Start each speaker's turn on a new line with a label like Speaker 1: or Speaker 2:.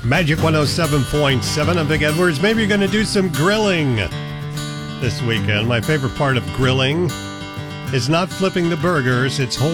Speaker 1: Magic 107.7. I'm Vic Edwards. Maybe you're going to do some grilling this weekend. My favorite part of grilling is not flipping the burgers. It's holding